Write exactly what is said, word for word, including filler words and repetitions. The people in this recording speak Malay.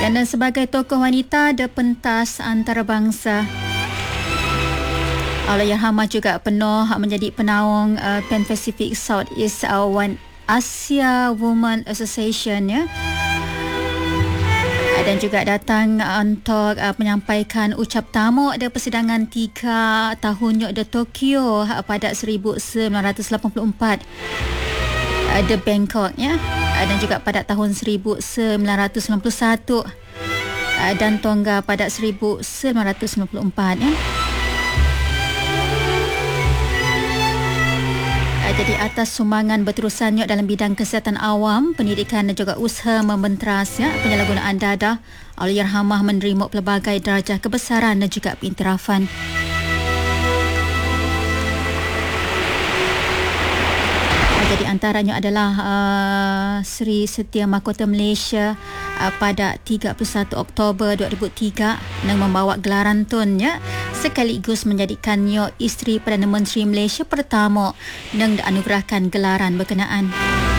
Dan sebagai tokoh wanita de pentas antarabangsa, Allahyarhamah juga penuh menjadi penaung uh, Pan Pacific Southeast uh, One Asia Women Association, ya. Dan juga datang untuk uh, menyampaikan ucap tamu di persidangan tiga tahun de Tokyo uh, pada seribu sembilan ratus lapan puluh empat uh, di Bangkok, ya. Uh, dan juga pada tahun seribu sembilan ratus sembilan puluh satu uh, dan Tonga pada seribu sembilan ratus sembilan puluh empat, ya. Jadi atas sumbangan berterusannya dalam bidang kesihatan awam, pendidikan dan juga usaha membenteras, ya, penyalahgunaan dadah, Allahyarhamah menerima pelbagai darjah kebesaran dan juga pengiktirafan. Jadi antaranya adalah uh, Seri Setia Mahkota Malaysia uh, pada tiga puluh satu Oktober dua ribu tiga yang membawa gelaran Tun, ya, sekaligus menjadikannya isteri Perdana Menteri Malaysia pertama yang dianugerahkan gelaran berkenaan.